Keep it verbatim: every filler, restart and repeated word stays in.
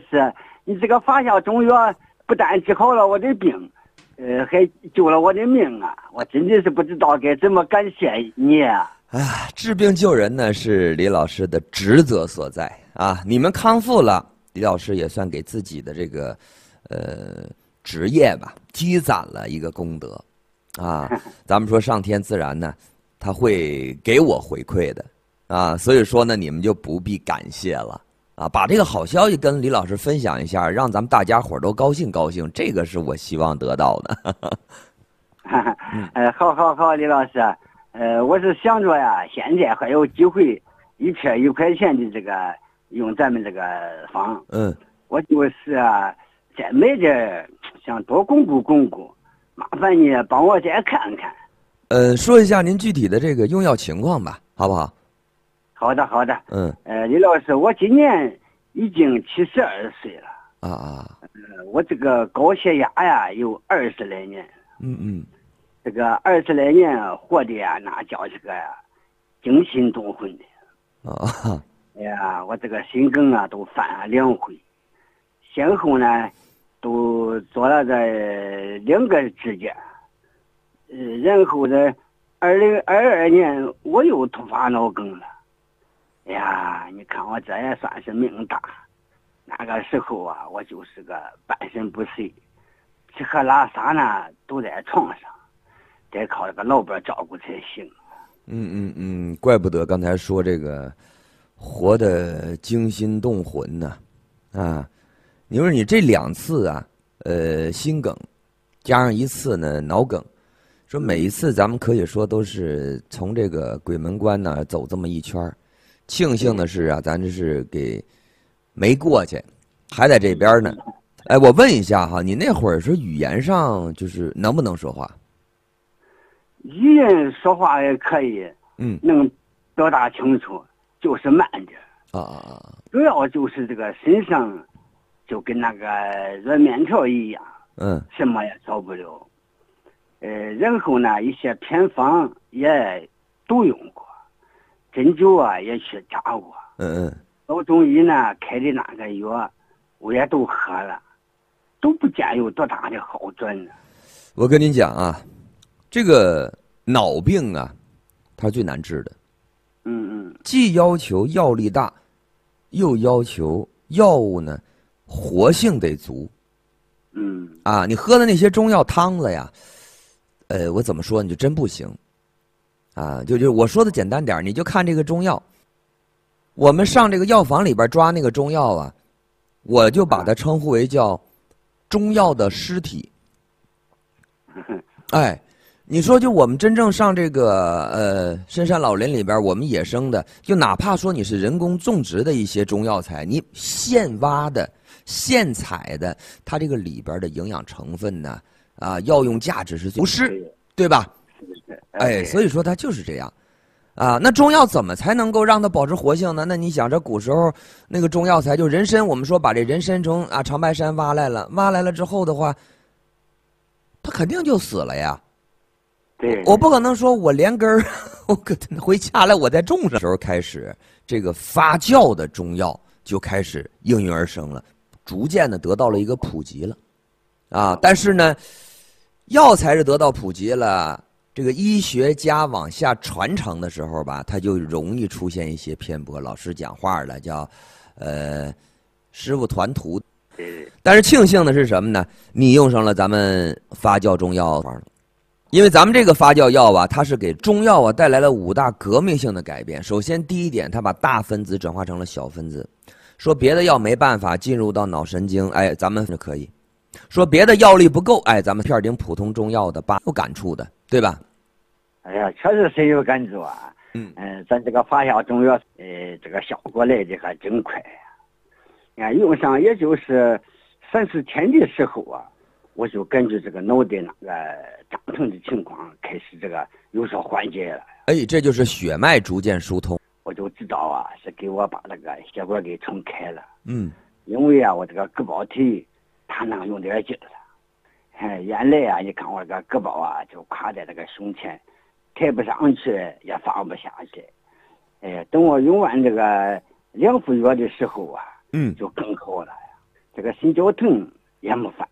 师，你这个发酵中药不但治好了我的病，呃，还救了我的命啊！我真的是不知道该怎么感谢你啊！ 哎，治病救人呢是李老师的职责所在啊！你们康复了，李老师也算给自己的这个呃职业吧积攒了一个功德啊。咱们说上天自然呢，他会给我回馈的啊，所以说呢，你们就不必感谢了啊，把这个好消息跟李老师分享一下，让咱们大家伙都高兴高兴，这个是我希望得到的。 呃，好好好，李老师。呃，我是想着呀，现在还有机会一片一块钱的这个用咱们这个方， 嗯， 我就是啊，再买点，想多巩固巩固，麻烦你帮我再看看。 呃，说一下您具体的这个用药情况吧，好不好？ 好的，好的。 嗯， 呃，李老师，我今年已经七十二岁了。 啊啊， 呃，我这个高血压呀有二十来年。 嗯嗯。 这个二十来年活的呀，那叫这个呀，惊心动魂的。 啊， 哎呀，我这个心梗啊都犯了两回，先后呢都做了这两个指甲，呃，然后呢，二零二二年我又突发脑梗了。哎呀，你看我这也算是命大。那个时候啊，我就是个半身不遂，吃喝拉撒呢都在床上。得靠这个老伴照顾才行。 嗯嗯嗯，怪不得刚才说这个活得惊心动魂呢，啊，你说你这两次啊，呃，心梗，加上一次呢脑梗，说每一次咱们可以说都是从这个鬼门关呢走这么一圈儿，庆幸的是啊，咱这是给没过去，还在这边呢。哎，我问一下哈，你那会儿说语言上就是能不能说话？ 语言说话也可以， 嗯， 能表达清楚，就是慢点。 啊啊啊！ 主要就是这个身上就跟那个软面条一样， 嗯， 什么也少不了。呃，然后呢，一些偏方也都用过，针灸啊也去扎过。 嗯嗯。 老中医呢开的那个药，我也都喝了，都不见有多大的好转呢。 我跟您讲啊。这个脑病啊，它是最难治的。 嗯嗯。 既要求药力大，又要求药物呢活性得足。 嗯。 啊，你喝的那些中药汤子呀，呃，我怎么说你就真不行。啊，就就我说的简单点，你就看这个中药。我们上这个药房里边抓那个中药啊，我就把它称呼为叫中药的尸体。哎。你说，就我们真正上这个呃深山老林里边，我们野生的，就哪怕说你是人工种植的一些中药材，你现挖的、现采的，它这个里边的营养成分呢，啊，药用价值是不是，对吧？哎，所以说它就是这样，啊，那中药怎么才能够让它保持活性呢？那你想，这古时候那个中药材，就人参，我们说把这人参从啊长白山挖来了，挖来了之后的话，它肯定就死了呀。 对， 我不可能说我连根儿，我可回家来我再种上。时候开始，这个发酵的中药就开始应运而生了，逐渐的得到了一个普及了，啊，但是呢，药材是得到普及了，这个医学家往下传承的时候吧，它就容易出现一些偏颇。老师讲话了，叫，呃，师傅传徒。但是庆幸的是什么呢？你用上了咱们发酵中药方了。因为咱们这个发酵药啊，它是给中药啊带来了五大革命性的改变。首先，第一点，它把大分子转化成了小分子。说别的药没办法进入到脑神经，哎，咱们就可以。说别的药力不够，哎，咱们片顶普通中药的吧，有感触的，对吧？ 哎呀，确实深有感触啊。嗯嗯、呃，咱这个发酵中药，呃，这个效果来的还真快呀。你看用上也就是三四天的时候啊。我就感觉这个脑袋那个胀疼的情况开始这个有所缓解了。 哎，这就是血脉逐渐疏通。 我就知道啊，是给我把那个血管给撑开了。 嗯。 因为啊，我这个胳膊腿它能用点劲了。哎，原来啊，你看我这个胳膊啊，就卡在这个胸前，抬不上去也放不下去。哎，等我用完这个两副药的时候啊， 嗯， 就更好了。 这个心绞痛也没犯。